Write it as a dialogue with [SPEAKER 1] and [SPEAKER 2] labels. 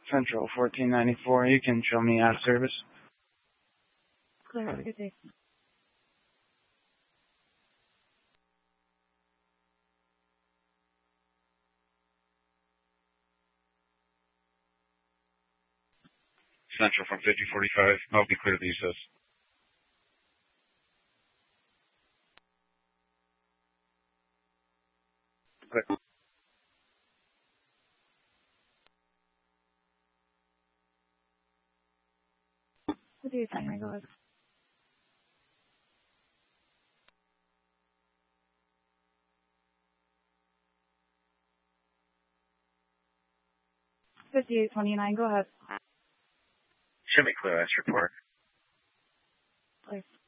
[SPEAKER 1] Central 1494. You can show me out of service.
[SPEAKER 2] Clear. Have a good day.
[SPEAKER 3] Central from 5045. I'll be clear to the USS. Clear.
[SPEAKER 2] What do you think, go ahead. $58.29, go ahead.
[SPEAKER 3] Should be clear, last report.
[SPEAKER 2] Clear.